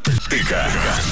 Тыка.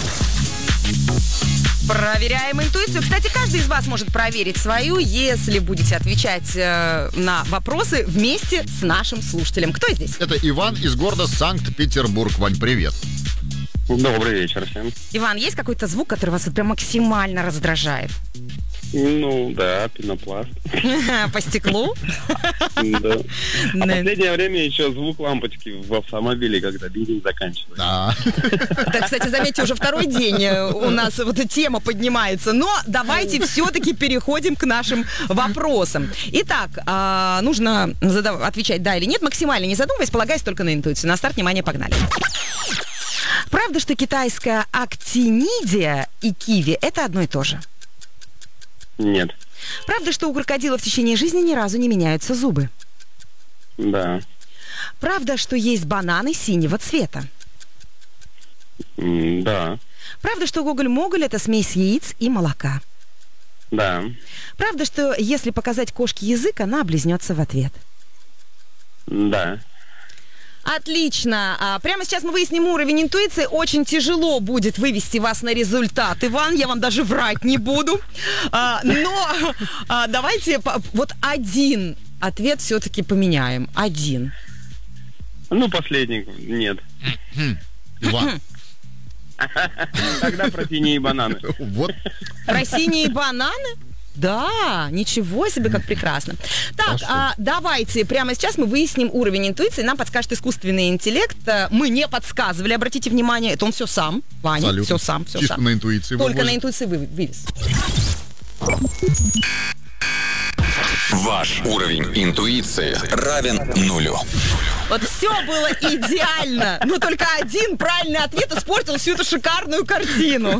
Проверяем интуицию. Кстати, каждый из вас может проверить свою, если будете отвечать на вопросы вместе с нашим слушателем. Кто здесь? Это Иван из города Санкт-Петербург. Вань, привет. Добрый вечер всем. Иван, есть какой-то звук, который вас вот прям максимально раздражает? Ну, да, пенопласт. По стеклу? Да. А последнее время еще звук лампочки в автомобиле, когда бензин заканчивается. Да. Так, кстати, заметьте, уже второй день у нас вот эта тема поднимается. Но давайте все-таки переходим к нашим вопросам. Итак, нужно отвечать да или нет, максимально не задумываясь, полагаясь только на интуицию. На старт, внимание, погнали. Правда, что китайская актинидия и киви – это одно и то же? Нет. Правда, что у крокодила в течение жизни ни разу не меняются зубы? Да. Правда, что есть бананы синего цвета? Да. Правда, что гоголь-моголь – это смесь яиц и молока? Да. Правда, что если показать кошке язык, она облизнется в ответ? Да. Отлично. Прямо сейчас мы выясним уровень интуиции. Очень тяжело будет вывести вас на результат, Иван. Я вам даже врать не буду. Но давайте вот один ответ все-таки поменяем. Один. Ну, последний. Нет. Иван. Тогда про синие бананы. Вот. Про синие бананы? Да, ничего себе, как прекрасно. Так, давайте прямо сейчас мы выясним уровень интуиции. Нам подскажет искусственный интеллект. Мы не подсказывали, обратите внимание, это он все сам. Ваня, абсолютно. все сам, все Чисто сам. на интуиции Только вывозит. на интуиции вывез. Ваш уровень интуиции равен 0. Вот все было идеально, но только один правильный ответ испортил всю эту шикарную картину.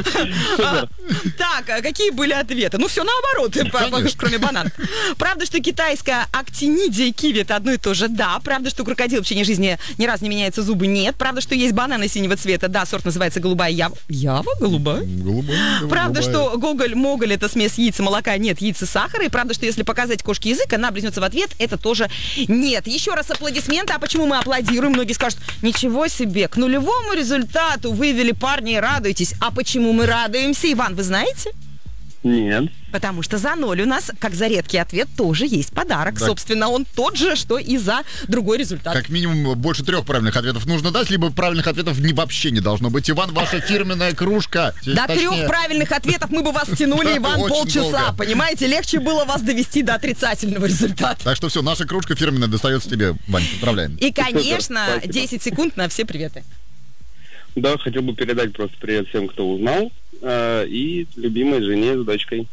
Так, какие были ответы? Ну, все наоборот, кроме бананов. Правда, что китайская актинидия и киви – это одно и то же? Да. Правда, что крокодил в течение жизни ни разу не меняются зубы? Нет. Правда, что есть бананы синего цвета? Да, сорт называется голубая ява. Ява? Голубая? Голубая. Правда, что гоголь-моголь – это смесь яиц и молока? Нет, яиц и сахара. И правда, что если показать кошке язык, она облизнется в ответ? Это тоже нет. Еще раз аплодисменты. А почему мы аплодируем? Многие скажут, ничего себе, к нулевому результату вывели парни и радуетесь. А почему мы радуемся? Иван, вы знаете? Нет. Потому что за 0 у нас, как за редкий ответ, тоже есть подарок. Так. Собственно, он тот же, что и за другой результат. Как минимум больше 3 правильных ответов нужно дать, либо правильных ответов вообще не должно быть. Иван, ваша фирменная кружка. До 3 правильных ответов мы бы вас тянули, Иван, Очень полчаса. долго. Понимаете, легче было вас довести до отрицательного результата. Так что все, наша кружка фирменная достается тебе, Вань, поздравляем. И, конечно, Спасибо. 10 секунд на все приветы. Да, хотел бы передать просто привет всем, кто узнал. И любимой жене с дочкой.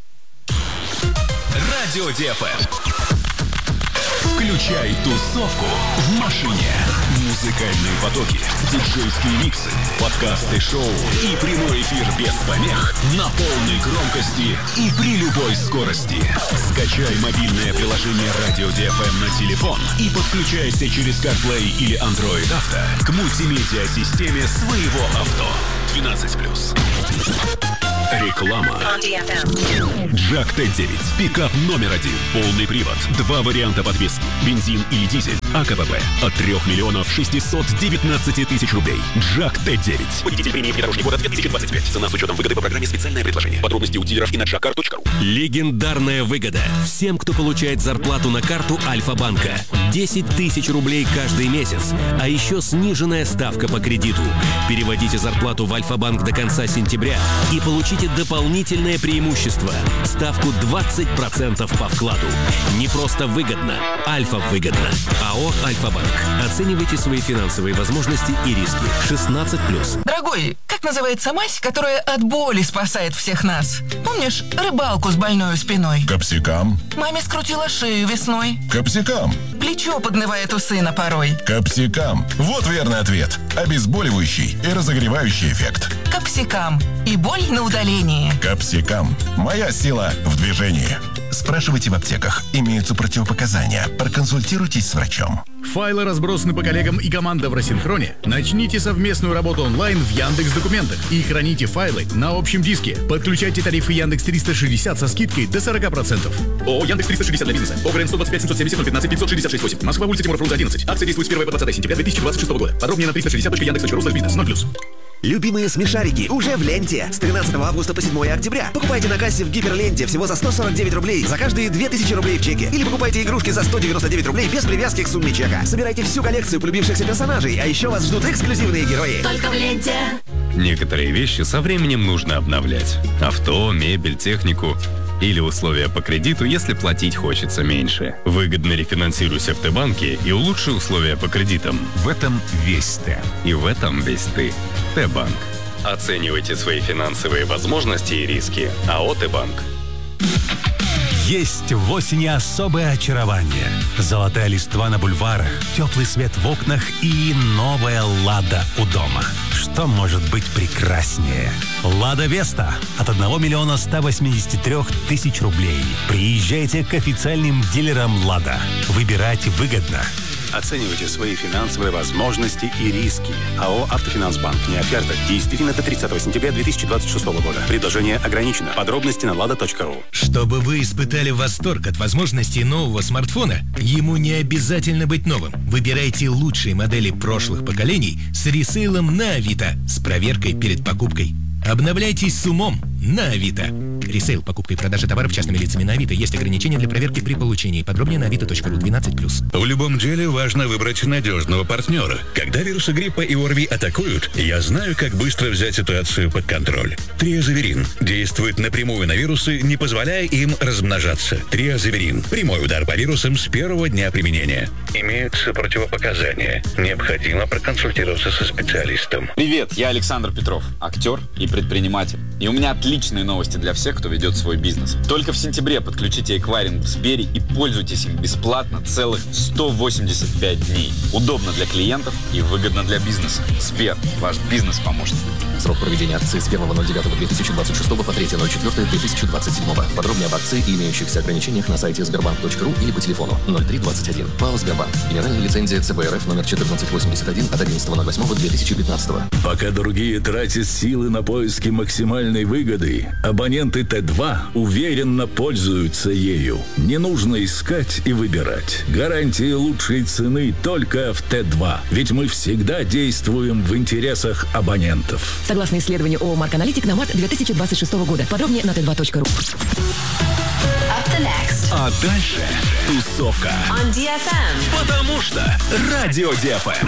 Радио ДФМ. Включай тусовку в машине. Музыкальные потоки, диджейские миксы, подкасты, шоу и прямой эфир без помех на полной громкости и при любой скорости. Скачай мобильное приложение Радио ДФМ на телефон и подключайся через CarPlay или Android Auto к мультимедиа-системе своего авто. 12+. Реклама. Джак Т9. Пикап номер 1. Полный привод. 2 варианта подвески. Бензин или дизель. АКББ. От 3 миллионов 619 тысяч рублей. Джак Т9. Водитель премии «Внедорожник года» 2025. Цена с учетом выгоды по программе «Специальное предложение». Подробности у дилеров и на jakar.ru. Легендарная выгода всем, кто получает зарплату на карту Альфа-банка. 10 тысяч рублей каждый месяц. А еще сниженная ставка по кредиту. Переводите зарплату в Альфа-банк до конца сентября и получите дополнительное преимущество. Ставку 20% по вкладу. Не просто выгодно, Альфа-выгодно. АО «Альфа-банк». Оценивайте свои финансовые возможности и риски. 16+. Дорогой, как называется мазь, которая от боли спасает всех нас? Помнишь рыбалку с больной спиной? Капсикам. Маме скрутила шею весной. Капсикам. Плечо поднывает у сына порой. Капсикам. Вот верный ответ. Обезболивающий и разогревающий эффект. Капсикам. И боль на удалении. Капсикам. Моя сила в движении. Спрашивайте в аптеках. Имеются противопоказания. Проконсультируйтесь с врачом. Файлы разбросаны по коллегам и командам в рассинхроне? Начните совместную работу онлайн в Яндекс.Документах и храните файлы на общем диске. Подключайте тарифы Яндекс 360 со скидкой до 40%. ООО Яндекс 360 для бизнеса. ОГРН 125 770 015 566 8. Москва, улица Тимура Фрунзе 11. Акция действует с 1 по 20 сентября 2026 года. Подробнее на 360.яндекс.ру/бизнес. 0+. Любимые смешарики уже в ленте. С 13 августа по 7 октября. Покупайте на кассе в Гиперленте всего за 149 рублей за каждые 2000 рублей в чеке. Или покупайте игрушки за 199 рублей без привязки к сумме чека. Собирайте всю коллекцию полюбившихся персонажей, а еще вас ждут эксклюзивные герои. Только в ленте. Некоторые вещи со временем нужно обновлять. Авто, мебель, технику. Или условия по кредиту, если платить хочется меньше. Выгодно рефинансируйся в Т-банке и улучши условия по кредитам. В этом весь Т. И в этом весь ты. Т-банк. Оценивайте свои финансовые возможности и риски. АО «Т-банк». Есть в осени особое очарование. Золотая листва на бульварах, теплый свет в окнах и новая «Лада» у дома. Что может быть прекраснее? «Лада Веста» от 1 183 000 рублей. Приезжайте к официальным дилерам «Лада». Выбирать выгодно. Оценивайте свои финансовые возможности и риски. АО «Автофинансбанк». Не оферта. Действительно до 30 сентября 2026 года. Предложение ограничено. Подробности на lada.ru. Чтобы вы испытали восторг от возможностей нового смартфона, ему не обязательно быть новым. Выбирайте лучшие модели прошлых поколений с ресейлом на Авито с проверкой перед покупкой. Обновляйтесь с умом на Авито. Ресейл, покупка и продажа товаров частными лицами на Авито. Есть ограничения для проверки при получении. Подробнее на avito.ru 12+. В любом деле важно выбрать надежного партнера. Когда вирусы гриппа и ОРВИ атакуют, я знаю, как быстро взять ситуацию под контроль. Триазаверин действует напрямую на вирусы, не позволяя им размножаться. Триазаверин. Прямой удар по вирусам с первого дня применения. Имеются противопоказания. Необходимо проконсультироваться со специалистом. Привет, я Александр Петров, актер и предприниматель. И у меня отличные новости для всех, кто ведет свой бизнес. Только в сентябре подключите эквайринг в Сбере и пользуйтесь им бесплатно целых 185 дней. Удобно для клиентов и выгодно для бизнеса. Сбер, ваш бизнес-помощник. Срок проведения акции с 1.09.2026 по 3.04.2027. Подробнее об акции и имеющихся ограничениях на сайте sberbank.ru или по телефону 0321. ПАО «Сбербанк». Генеральная лицензия ЦБРФ номер 1481 от 11.08.2015. Пока другие тратят силы на поиски максимальной выгоды, абоненты Т2 уверенно пользуются ею. Не нужно искать и выбирать. Гарантии лучшей цены только в Т2. Ведь мы всегда действуем в интересах абонентов. Согласно исследованию ООО «Марк-Аналитик» на март 2026 года. Подробнее на t2.ru. А дальше тусовка. On DFM. Потому что Радио DFM.